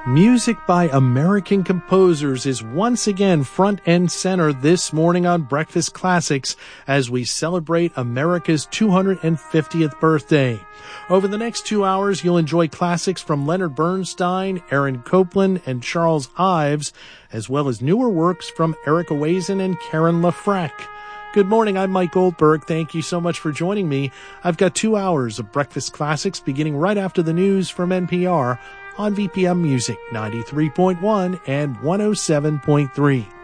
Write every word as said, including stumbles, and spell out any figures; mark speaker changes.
Speaker 1: Music by American composers is once again front and center this morning on Breakfast Classics as we celebrate America's two hundred fiftieth birthday. Over the next two hours, you'll enjoy classics from Leonard Bernstein, Aaron Copland, and Charles Ives, as well as newer works from Eric Owasin and Karen LaFrac. Good morning, I'm Mike Goldberg. Thank you so much for joining me. I've got two hours of Breakfast Classics beginning right after the news from N P R on V P M Music ninety-three point one and one oh seven point three.